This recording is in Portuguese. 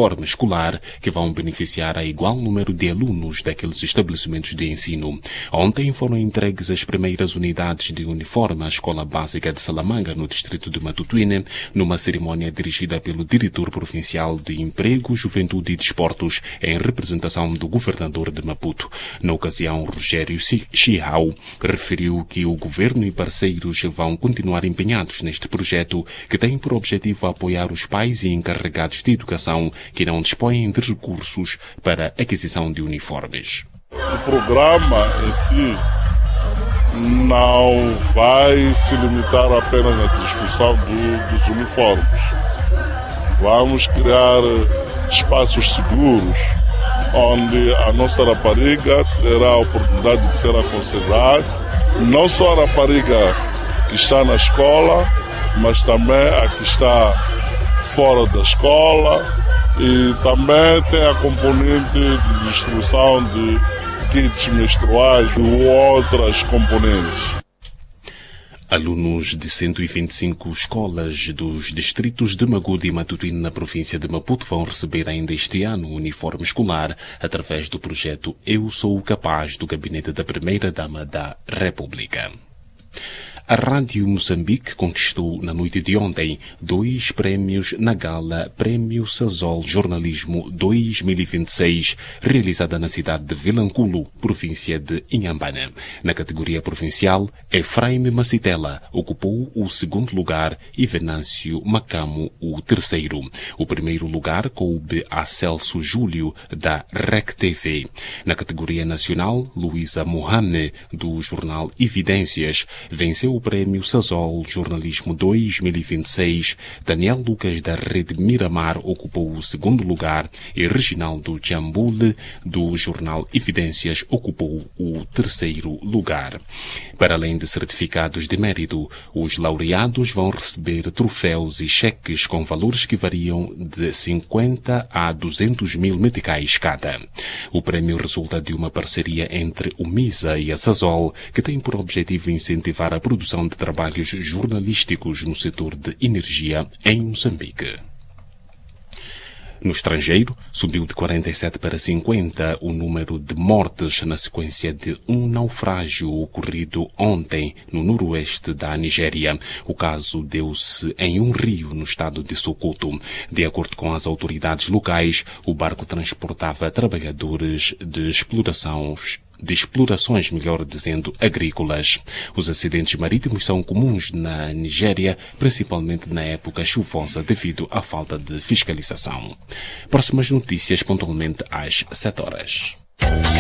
uniforme escolar que vão beneficiar a igual número de alunos daqueles estabelecimentos de ensino. Ontem foram entregues as primeiras unidades de uniforme à Escola Básica de Salamanga, no distrito de Matutuine, numa cerimónia dirigida pelo diretor provincial de Emprego, Juventude e Desportos, em representação do governador de Maputo. Na ocasião, Rogério Chihau referiu que o governo e parceiros vão continuar empenhados neste projeto, que tem por objetivo apoiar os pais e encarregados de educação que não dispõem de recursos para a aquisição de uniformes. O programa em si não vai se limitar apenas na distribuição dos uniformes. Vamos criar espaços seguros onde a nossa rapariga terá a oportunidade de ser aconselhada, não só a rapariga que está na escola, mas também a que está fora da escola, e também tem a componente de distribuição de kits menstruais e outras componentes. Alunos de 125 escolas dos distritos de Magude e Matutuine, na província de Maputo, vão receber ainda este ano o uniforme escolar através do projeto Eu Sou Capaz, do Gabinete da Primeira-Dama da República. A Rádio Moçambique conquistou na noite de ontem 2 prémios na gala Prémio Sazol Jornalismo 2026, realizada na cidade de Vilanculo, província de Inhambane. Na categoria provincial, Efraim Macitela ocupou o 2º lugar e Venâncio Macamo o 3º. O 1º lugar coube a Celso Júlio, da REC TV. Na categoria nacional, Luísa Mohamed, do jornal Evidências, venceu o Prémio Sazol Jornalismo 2026. Daniel Lucas, da Rede Miramar, ocupou o 2º lugar e Reginaldo Jambule, do jornal Evidências, ocupou o 3º lugar. Para além de certificados de mérito, os laureados vão receber troféus e cheques com valores que variam de 50 a 200 mil meticais cada. O prémio resulta de uma parceria entre o MISA e a Sazol, que tem por objetivo incentivar a produção de trabalhos jornalísticos no setor de energia em Moçambique. No estrangeiro, subiu de 47 para 50 o número de mortes na sequência de um naufrágio ocorrido ontem no noroeste da Nigéria. O caso deu-se em um rio no estado de Sokoto. De acordo com as autoridades locais, o barco transportava trabalhadores de explorações, melhor dizendo, agrícolas. Os acidentes marítimos são comuns na Nigéria, principalmente na época chuvosa, devido à falta de fiscalização. Próximas notícias, pontualmente às 7 horas.